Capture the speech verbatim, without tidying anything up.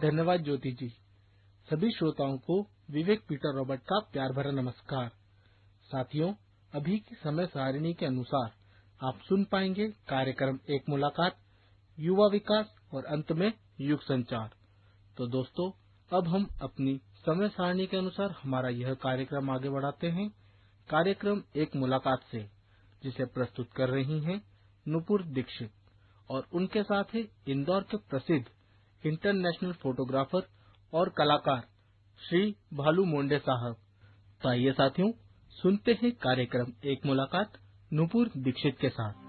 धन्यवाद ज्योति जी। सभी श्रोताओं को विवेक पीटर रॉबर्ट का प्यार भरा नमस्कार। साथियों, अभी की समय सारिणी के अनुसार आप सुन पाएंगे कार्यक्रम एक मुलाकात, युवा विकास और अंत में युग संचार। तो दोस्तों, अब हम अपनी समय सारिणी के अनुसार हमारा यह कार्यक्रम आगे बढ़ाते हैं। कार्यक्रम एक मुलाकात से, जिसे प्रस्तुत कर रही हैं नुपुर दीक्षित और उनके साथ ही इंदौर के प्रसिद्ध इंटरनेशनल फोटोग्राफर और कलाकार श्री भालू मोंडे साहब। तो आइए साथियों, सुनते हैं कार्यक्रम एक मुलाकात नुपुर दीक्षित के साथ।